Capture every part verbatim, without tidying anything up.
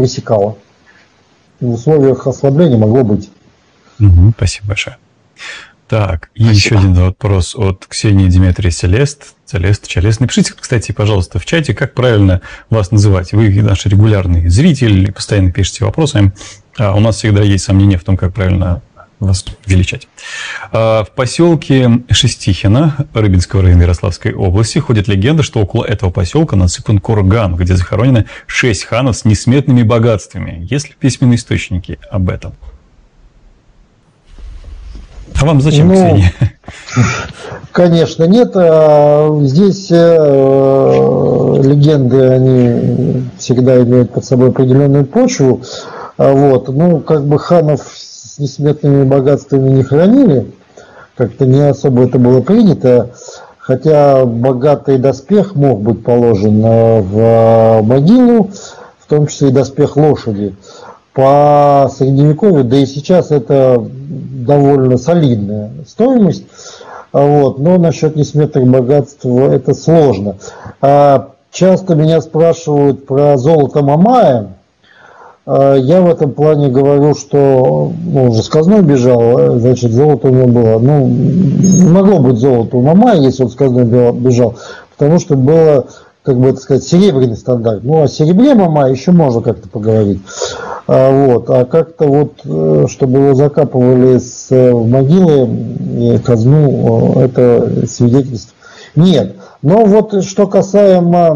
высекало. В условиях ослабления могло быть. Угу, спасибо большое. Так, и Спасибо. Еще один вопрос от Ксении Дмитрия Селест. Целест, Челест. Напишите, кстати, пожалуйста, в чате, как правильно вас называть. Вы наш регулярный зритель, постоянно пишете вопросы. А у нас всегда есть сомнения в том, как правильно вас величать. В поселке Шестихино Рыбинского района Ярославской области ходит легенда, что около этого поселка насыпан курган, где захоронено шесть ханов с несметными богатствами. Есть ли письменные источники об этом? А вам зачем, ну, Ксения? Конечно, нет. Здесь э, легенды, они всегда имеют под собой определенную почву. Вот. Ну, как бы ханов с несметными богатствами не хранили. Как-то не особо это было принято. Хотя богатый доспех мог быть положен в могилу, в том числе и доспех лошади. По средневековью, да и сейчас это довольно солидная стоимость, вот, но насчет несметных богатств это сложно. Часто меня спрашивают про золото Мамая. Я в этом плане говорю, что ну, уже с казной бежал, значит, золото у него было. Ну, не могло быть золото у Мамая, если он с казной бежал, потому что было, как бы это сказать, серебряный стандарт. Ну, о серебре Мамая еще можно как-то поговорить. А, вот, а как-то вот, чтобы его закапывали с, в могилы и казну, это свидетельств нет. Но вот что касаемо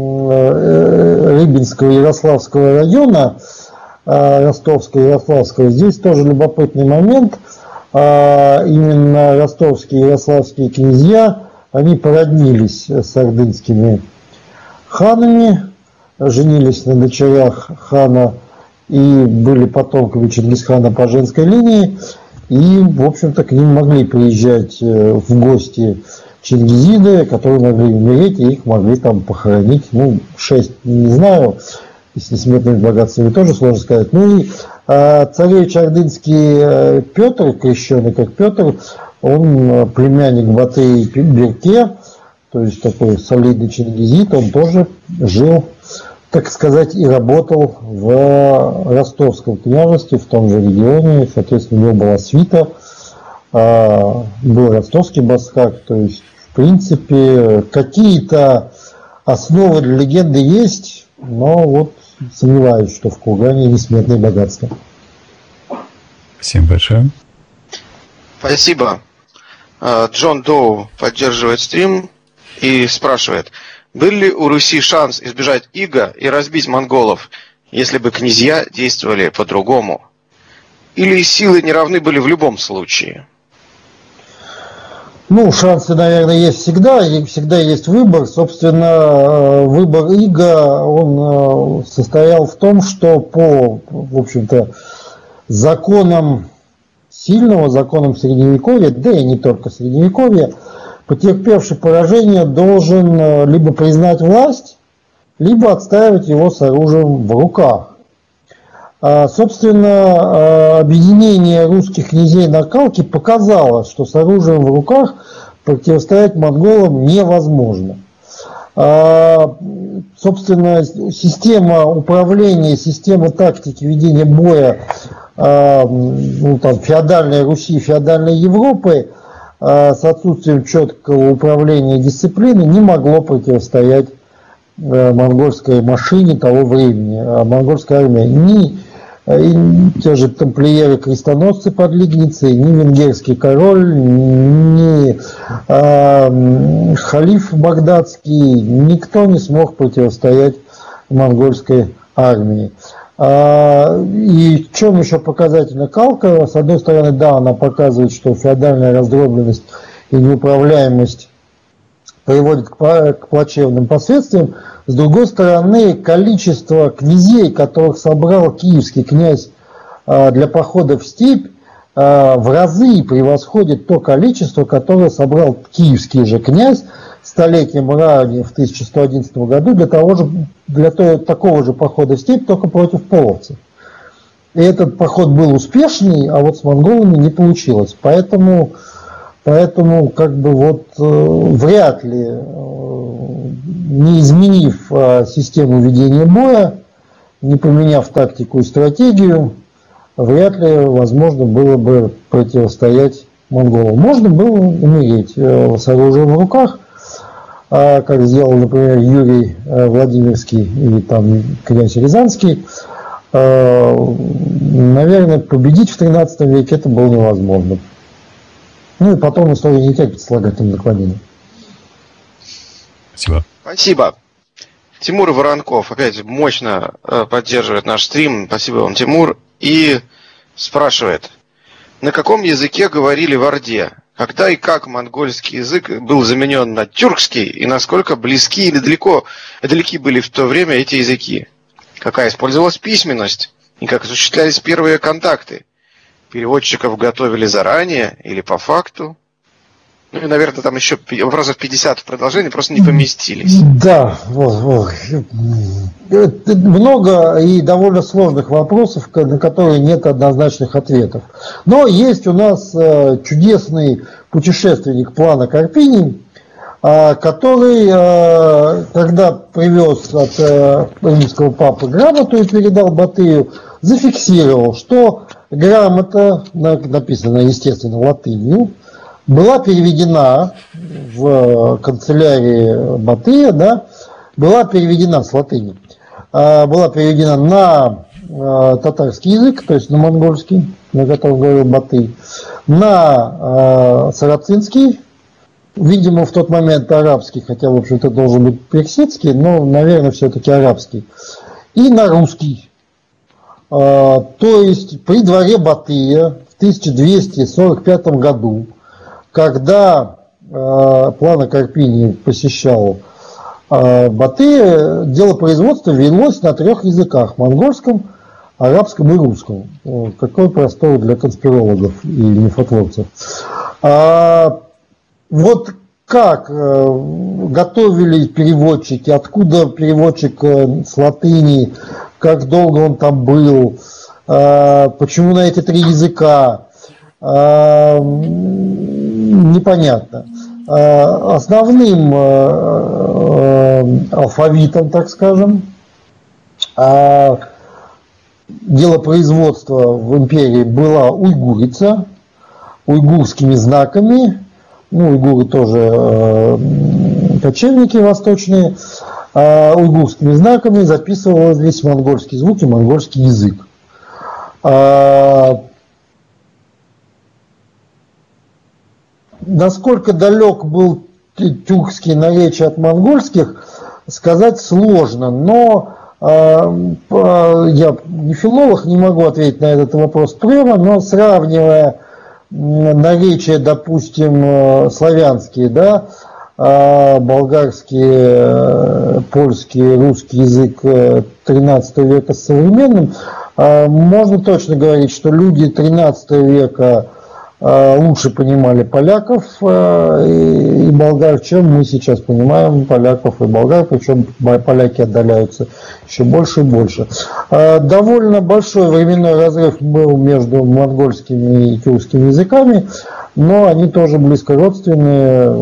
Рыбинского Ярославского района, Ростовского и Ярославского, здесь тоже любопытный момент. Именно ростовские и ярославские князья, они породнились с ордынскими ханами, женились на дочерях хана и были потомками Чингисхана по женской линии. И, в общем-то, к ним могли приезжать в гости чингизиды, которые могли умереть, и их могли там похоронить. Ну, шесть, не знаю, и с несметными богатствами тоже сложно сказать. Ну и а, царевич ордынский Петр, крещеный как Петр, он племянник Батыя Берке, то есть такой солидный чингизид, он тоже жил, так сказать, и работал в Ростовском княжестве, в том же регионе, соответственно, у него была свита, а, был ростовский баскак, то есть, в принципе, какие-то основы для легенды есть, но вот сомневаюсь, что в кургане несметные богатства. Спасибо большое. Спасибо. Джон Доу поддерживает стрим и спрашивает, был ли у Руси шанс избежать ига и разбить монголов, если бы князья действовали по-другому? Или силы не равны были в любом случае? Ну, шансы, наверное, есть всегда, и всегда есть выбор. Собственно, выбор ига, он состоял в том, что по, в общем-то, законам сильного, законам Средневековья, да и не только Средневековья, потерпевший поражение должен либо признать власть, либо отстаивать его с оружием в руках. Собственно, объединение русских князей на Калке показало, что с оружием в руках противостоять монголам невозможно. Собственно, система управления, система тактики ведения боя ну, там, феодальной Руси, феодальной Европы с отсутствием четкого управления и дисциплины не могло противостоять монгольской машине того времени. А монгольская армия ни И те же тамплиеры-крестоносцы под Лигницей, ни венгерский король, ни э, халиф багдадский, никто не смог противостоять монгольской армии. А, и в чем еще показательна Калка? С одной стороны, да, она показывает, что феодальная раздробленность и неуправляемость приводит к плачевным последствиям. С другой стороны, количество князей, которых собрал киевский князь для похода в степь, в разы превосходит то количество, которое собрал киевский же князь столетним ранее, в тысяча сто одиннадцатом году, для, того же, для того, такого же похода в степь, только против половцев. И этот поход был успешный, а вот с монголами не получилось. Поэтому... Поэтому, как бы вот э, вряд ли, э, не изменив э, систему ведения боя, не поменяв тактику и стратегию, вряд ли возможно было бы противостоять монголам. Можно было умереть с оружием в руках, как сделал, например, Юрий Владимирский или там князь Рязанский. Наверное, победить в тринадцатом веке это было невозможно. Ну и потом история не терпит слагательных наклонений. Спасибо. Спасибо. Тимур Воронков опять мощно поддерживает наш стрим. Спасибо вам, Тимур. И спрашивает, на каком языке говорили в Орде? Когда и как монгольский язык был заменен на тюркский? И насколько близки или далеко, далеки были в то время эти языки? Какая использовалась письменность? И как осуществлялись первые контакты? Переводчиков готовили заранее или по факту? Ну и, наверное, там еще вопросов пятьдесят в продолжении просто не поместились. Да, вот, вот. Много и довольно сложных вопросов, на которые нет однозначных ответов. Но есть у нас чудесный путешественник плана Карпини, который, когда привез от римского папы грамоту и передал Батыю, зафиксировал, что грамота, написана, естественно, латынью, была переведена в канцелярии Батыя, да, была переведена с латыни, была переведена на татарский язык, то есть на монгольский, на котором говорил Батый, на сарацинский, видимо, в тот момент арабский, хотя, в общем-то, должен быть персидский, но, наверное, все-таки арабский, и на русский. То есть при дворе Батыя в тысяча двести сорок пятом году, когда э, плана Карпини посещал э, Батыя, дело производства велось на трех языках: монгольском, арабском и русском. О, какой простор для конспирологов и мифотворцев. А, вот как э, готовили переводчики, откуда переводчик э, с латыни, как долго он там был, э, почему на эти три языка, непонятно. Основным алфавитом, так скажем, делопроизводства в империи была уйгурица, уйгурскими знаками, ну, уйгуры тоже кочевники восточные, уйгурскими знаками записывались монгольские звуки, монгольский язык. Насколько далек был тюркский наречие от монгольских, сказать сложно, но э, я не филолог, не могу ответить на этот вопрос прямо, но сравнивая наречия, допустим, славянские, да, э, болгарский, э, польский, русский язык тринадцатого века с современным, э, можно точно говорить, что люди тринадцатого века лучше понимали поляков и болгар, чем мы сейчас понимаем поляков и болгар, причем поляки отдаляются еще больше и больше. Довольно большой временной разрыв был между монгольскими и тюркскими языками, но они тоже близко родственные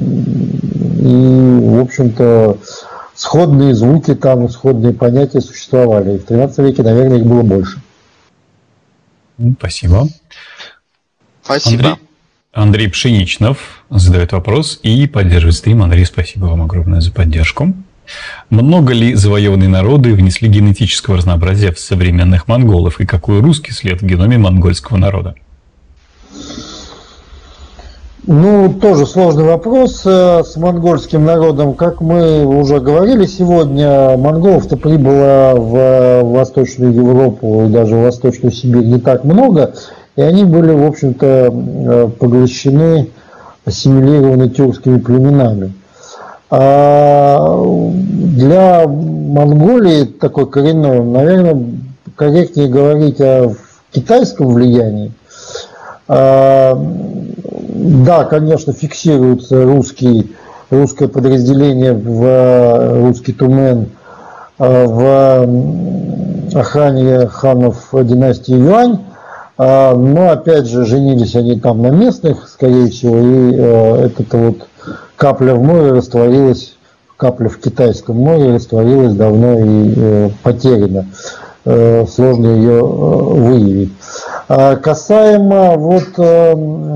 и, в общем-то, сходные звуки там, сходные понятия существовали. И в тринадцатом веке, наверное, их было больше. Спасибо. Спасибо. Андрей, Андрей Пшеничнов задает вопрос и поддерживает стрим. Андрей, спасибо вам огромное за поддержку. Много ли завоеванные народы внесли генетического разнообразия в современных монголов, и какой русский след в геноме монгольского народа? Ну, тоже сложный вопрос с монгольским народом. Как мы уже говорили сегодня, монголов-то прибыло в Восточную Европу и даже в Восточную Сибирь не так много, и они были, в общем-то, поглощены, ассимилированы тюркскими племенами. А для Монголии такой коренной, наверное, корректнее говорить о китайском влиянии. А, да, конечно, фиксируется русский, русское подразделение в русский Тумен в охране ханов династии Юань, но опять же женились они там на местных, скорее всего, и эта вот капля в море растворилась в капля в Китайском море растворилась давно и э, потеряна. Э, сложно ее э, выявить. А касаемо вот э,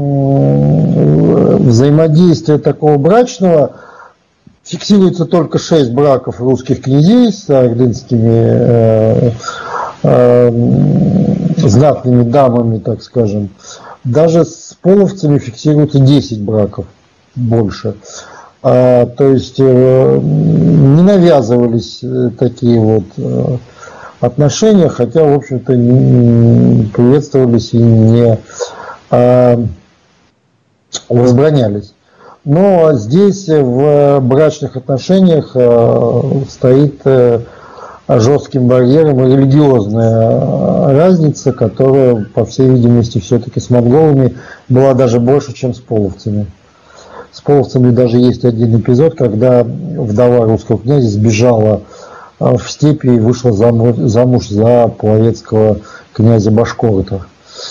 взаимодействия такого брачного, фиксируется только шесть браков русских князей с ордынскими э, э, знатными дамами, так скажем. Даже с половцами фиксируется десять браков, больше. А, то есть э, не навязывались такие вот э, отношения, хотя, в общем-то, не приветствовались и не э, возбранялись. Но здесь в брачных отношениях э, стоит э, жестким барьером и религиозная разница, которая, по всей видимости, все-таки с монголами была даже больше, чем с половцами. С половцами даже есть один эпизод, когда вдова русского князя сбежала в степи и вышла замуж, замуж за половецкого князя Башкорта.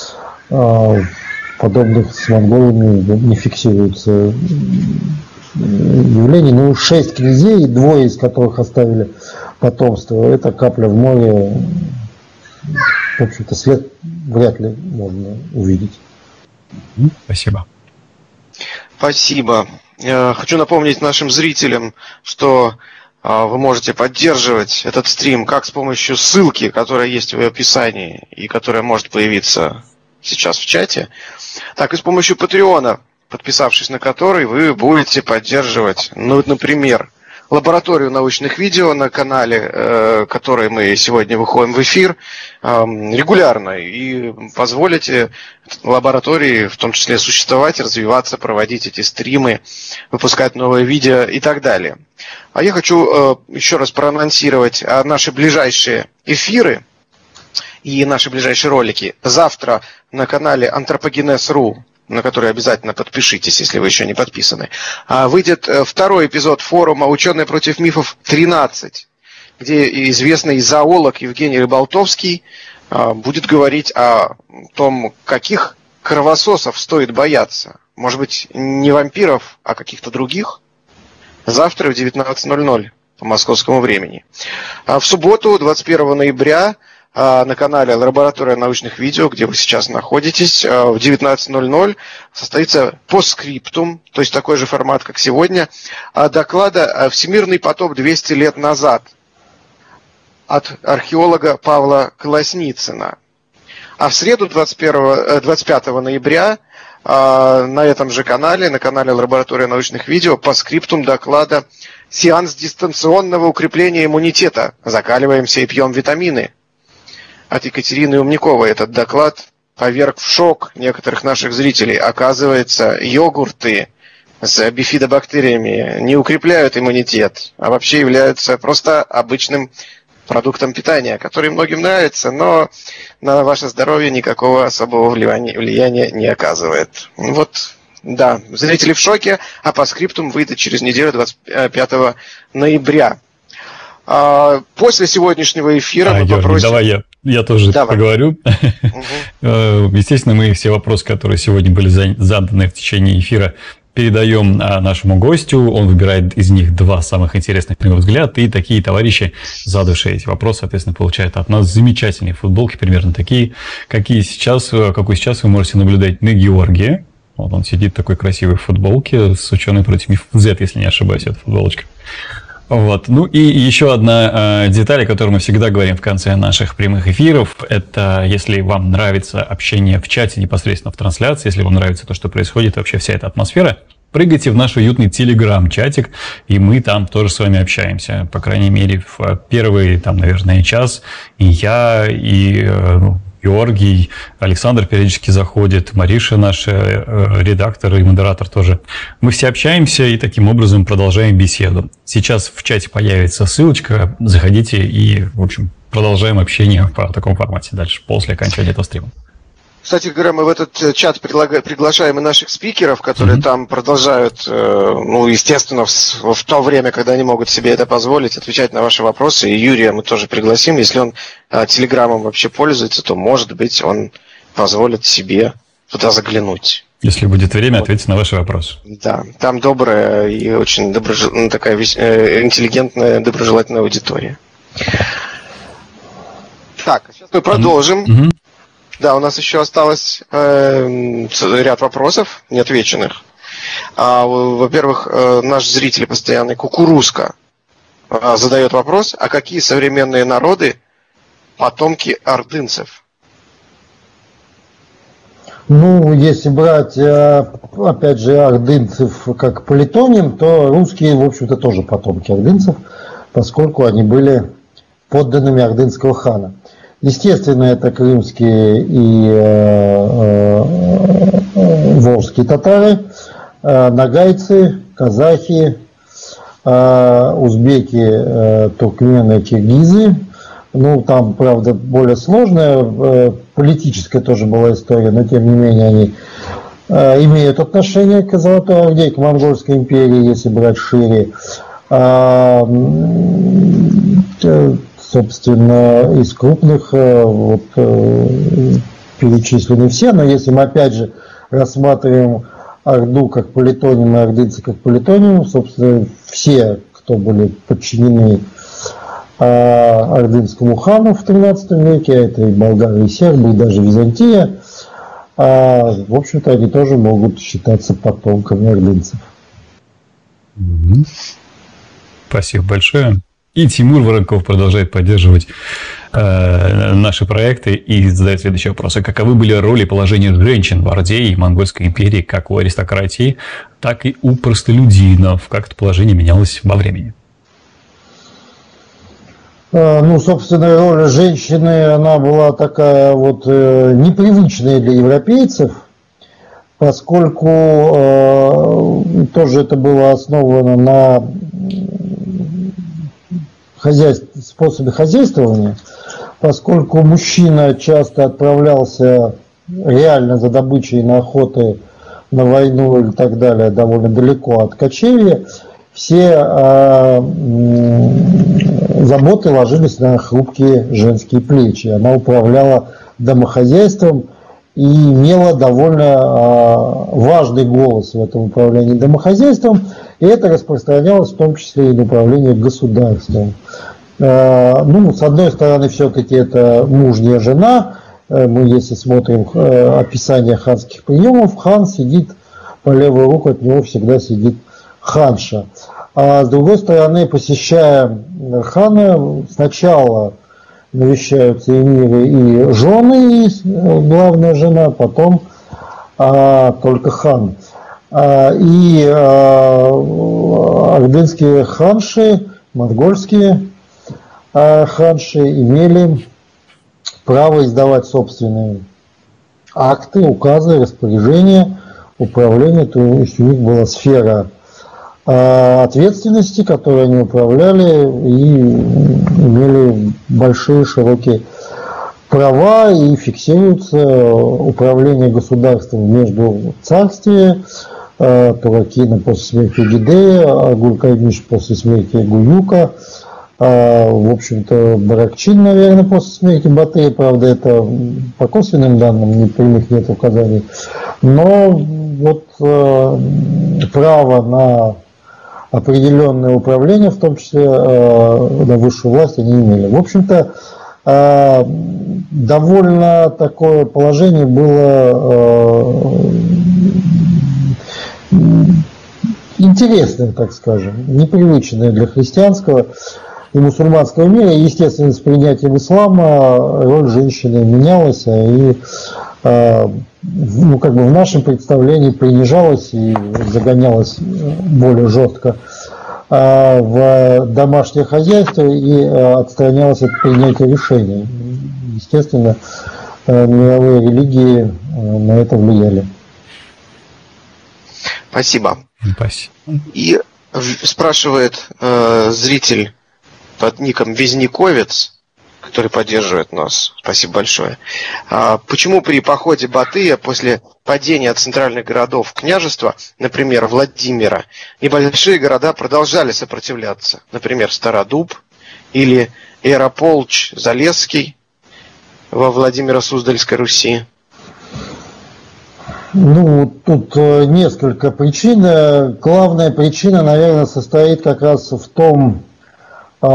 Подобных с монголами не фиксируется явлений. Ну, шесть князей, двое из которых оставили потомство, это капля в море. В общем-то, свет вряд ли можно увидеть. Спасибо. Спасибо. Хочу напомнить нашим зрителям, что вы можете поддерживать этот стрим как с помощью ссылки, которая есть в описании и которая может появиться сейчас в чате, так и с помощью Патреона, подписавшись на который, вы будете поддерживать, ну, например, лабораторию научных видео на канале, э, который мы сегодня выходим в эфир э, регулярно, и позволите лаборатории в том числе существовать, развиваться, проводить эти стримы, выпускать новые видео и так далее. А я хочу э, еще раз проанонсировать наши ближайшие эфиры и наши ближайшие ролики. Завтра на канале Антропогенез точка ру, на который обязательно подпишитесь, если вы еще не подписаны, выйдет второй эпизод форума «Ученые против мифов тринадцать», где известный зоолог Евгений Рыболтовский будет говорить о том, каких кровососов стоит бояться. Может быть, не вампиров, а каких-то других. Завтра в девятнадцать ноль ноль по московскому времени. В субботу, двадцать первого ноября, на канале «Лаборатория научных видео», где вы сейчас находитесь, в девятнадцать ноль ноль состоится постскриптум, то есть такой же формат, как сегодня, доклада «Всемирный потоп двести лет назад» от археолога Павла Колосницына. А в среду, двадцать первого, двадцать пятого ноября, на этом же канале, на канале «Лаборатория научных видео», постскриптум доклада «Сеанс дистанционного укрепления иммунитета. Закаливаемся и пьем витамины» от Екатерины Умниковой. Этот доклад поверг в шок некоторых наших зрителей. Оказывается, йогурты с бифидобактериями не укрепляют иммунитет, а вообще являются просто обычным продуктом питания, который многим нравится, но на ваше здоровье никакого особого влияния, влияния не оказывает. Вот, да, зрители в шоке, а по скриптум выйдет через неделю, двадцать пятого ноября. А после сегодняшнего эфира а, мы Георгий, попросим... давай я, я тоже Давай. поговорю. Угу. Естественно, мы все вопросы, которые сегодня были заданы в течение эфира, передаем нашему гостю. Он выбирает из них два самых интересных, на его взгляд. И такие товарищи, задавшие эти вопросы, соответственно, получают от нас замечательные футболки, примерно такие, какие сейчас, какой сейчас вы можете наблюдать на Георгии. Вот он сидит в такой красивой футболке с «Ученые против мифов зет», если не ошибаюсь, эта футболочка. Вот. Ну и еще одна э, деталь, о которой мы всегда говорим в конце наших прямых эфиров, это если вам нравится общение в чате непосредственно в трансляции, если вам нравится то, что происходит, вообще вся эта атмосфера, прыгайте в наш уютный телеграм-чатик, и мы там тоже с вами общаемся. По крайней мере, в первый, там, наверное, час и я, и э, Георгий, Александр периодически заходит, Мариша наш редактор и модератор тоже. Мы все общаемся и таким образом продолжаем беседу. Сейчас в чате появится ссылочка, заходите и, в общем, продолжаем общение в таком формате дальше, после окончания этого стрима. Кстати говоря, мы в этот чат приглашаем и наших спикеров, которые mm-hmm. там продолжают, ну, естественно, в, в то время, когда они могут себе это позволить, отвечать на ваши вопросы. И Юрия мы тоже пригласим. Если он а, телеграммом вообще пользуется, то, может быть, он позволит себе туда заглянуть. Если будет время, ответить на ваши вопросы. Да, там добрая и очень доброжел... ну, такая весь... э, интеллигентная, доброжелательная аудитория. Так, сейчас мы продолжим. Mm-hmm. Да, у нас еще осталось э, ряд вопросов неотвеченных. А, во-первых, э, наш зритель постоянный Кукурузка э, задает вопрос: а какие современные народы потомки ордынцев? Ну, если брать, опять же, ордынцев как политоним, то русские, в общем-то, тоже потомки ордынцев, поскольку они были подданными ордынского хана. Естественно, это крымские и э, э, волжские татары, э, нагайцы, казахи, э, узбеки, э, туркмены, киргизы. Ну, там, правда, более сложная, э, политическая тоже была история, но тем не менее они э, имеют отношение к Золотой Орде, к Монгольской империи, если брать шире. А, э, собственно, из крупных э, вот, э, перечислены все, но если мы опять же рассматриваем Орду как политоним и ордынцы как политоним, собственно, все, кто были подчинены ордынскому хану в тринадцатом веке, это и болгары, и сербы, и даже Византия, в общем-то, они тоже могут считаться потомками ордынцев. Спасибо большое. И Тимур Воронков продолжает поддерживать э, наши проекты и задает следующий вопрос. А каковы были роли и положения женщин в Орде и Монгольской империи, как у аристократии, так и у простолюдинов? Как это положение менялось во времени? Ну, собственно, роль женщины, она была такая вот э, непривычная для европейцев, поскольку э, тоже это было основано на хозяйств, способе хозяйствования, поскольку мужчина часто отправлялся реально за добычей на охоты, на войну или так далее, довольно далеко от кочевья, все э, заботы ложились на хрупкие женские плечи. Она управляла домохозяйством и имела довольно э, важный голос в этом управлении домохозяйством, и это распространялось в том числе и на управление государством. Э, ну, с одной стороны, все-таки это мужняя жена. Мы, если смотрим э, описание ханских приемов, хан сидит по левую руку, от него всегда сидит ханша. А с другой стороны, посещая хана, сначала навещаются эмиры и жены, и главная жена, потом а, только хан. А, и а, ордынские ханши, монгольские а, ханши имели право издавать собственные акты, указы, распоряжения, управления, то есть у них была сфера ответственности, которой они управляли и имели большие широкие права, и фиксируется управление государством между царствия, Туракина после смерти Гидея, Гулькаймиш после смерти Гуюка, в общем-то Баракчин, наверное, после смерти Батыя, правда, это по косвенным данным, не прямых нет указаний, но вот право на определенное управление, в том числе э, на высшую власть, они имели. В общем-то, э, довольно такое положение было э, интересное, так скажем, непривычное для христианского и мусульманского мира. И, естественно, с принятием ислама роль женщины менялась, и э, ну, как бы в нашем представлении принижалась и загонялась более жестко в домашнее хозяйство и отстранялась от принятия решений. Естественно, мировые религии на это влияли. Спасибо. Спасибо. И спрашивает э, зритель под ником Визняковец, который поддерживает нас. Спасибо большое. А почему при походе Батыя после падения центральных городов княжества, например, Владимира, небольшие города продолжали сопротивляться? Например, Стародуб или Ярополч Залесский во Владимиро-Суздальской Руси? Ну, тут э, несколько причин. Главная причина, наверное, состоит как раз в том, э,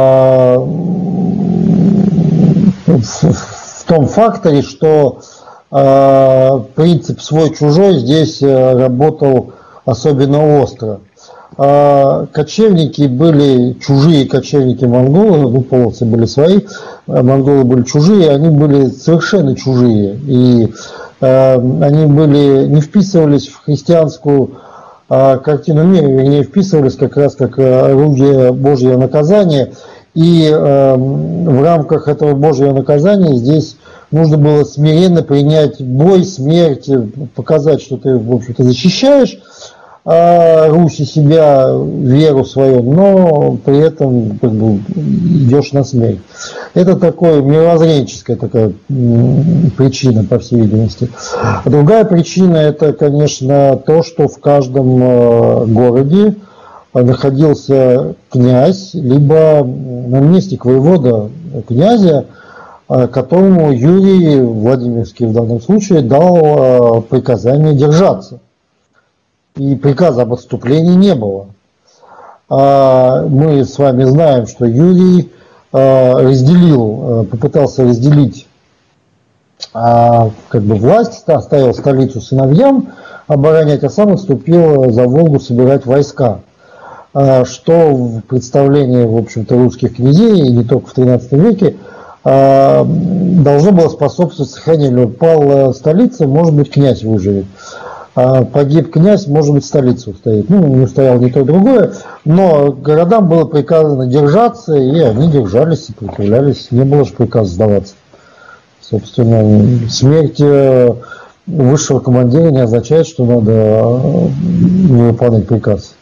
в, в том факторе, что э, принцип свой-чужой здесь э, работал особенно остро. Э, кочевники были чужие, кочевники монголы, ну, половцы были свои, монголы были чужие, они были совершенно чужие. И они были, не вписывались в христианскую а, картину мира, вернее, вписывались как раз как орудие Божьего наказания. И а, в рамках этого Божьего наказания здесь нужно было смиренно принять бой, смерть, показать, что ты, в общем-то, защищаешь а, Русь и себя, веру свою, но при этом как бы идешь на смерть. Это такое мировоззренческая такая причина, по всей видимости. А другая причина — это, конечно, то, что в каждом городе находился князь, либо наместник, воевода князя, которому Юрий Владимирский в данном случае дал приказание держаться. И приказа об отступлении не было. Мы с вами знаем, что Юрий разделил, попытался разделить как бы власть, оставил столицу сыновьям оборонять, а сам отступил за Волгу собирать войска. Что в представлении, в общем-то, русских князей, и не только в тринадцатом веке, должно было способствовать сохранению. Пала столица, может быть, князь выживет. Погиб князь, может быть, столица устоит. Ну, не устоял ни то, другое. Но городам было приказано держаться, и они держались, сопротивлялись. Не было же приказа сдаваться. Собственно, смерть высшего командира не означает, что надо не выполнять приказ.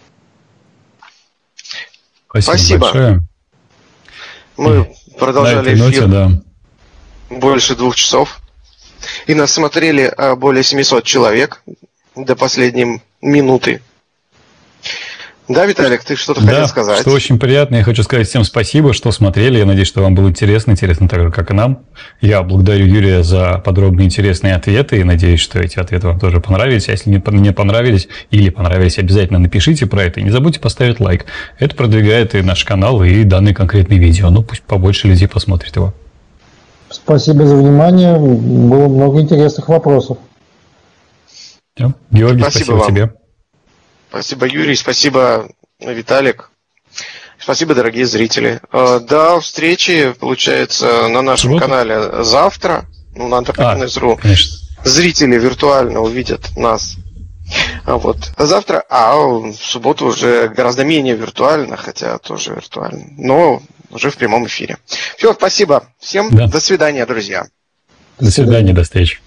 Спасибо, Спасибо. большое. Мы продолжали На этой эфир ноте, да. больше двух часов. И нас смотрели более семисот человек до последней минуты. Да, Виталик, ты что-то Да, хотел сказать? что очень приятно. Я хочу сказать всем спасибо, что смотрели. Я надеюсь, что вам было интересно. Интересно так же, как и нам. Я благодарю Юрия за подробные интересные ответы. И надеюсь, что эти ответы вам тоже понравились. А если не понравились или понравились, обязательно напишите про это. И не забудьте поставить лайк. Это продвигает и наш канал, и данное конкретное видео. Ну, пусть побольше людей посмотрит его. Спасибо за внимание. Было много интересных вопросов. Все. Георгий, Спасибо спасибо, вам. тебе. Спасибо, Юрий, спасибо, Виталик. Спасибо, дорогие зрители. До встречи, получается, на нашем Суббота? канале завтра. Ну, на Enterprise точка ру. Конечно. Зрители виртуально увидят нас. А вот завтра, а в субботу уже гораздо менее виртуально, хотя тоже виртуально, но уже в прямом эфире. Все, спасибо всем. Да. До свидания, друзья. До свидания, до встречи.